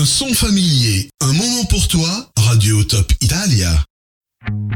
son familier, un moment pour toi, Radio Top Italia.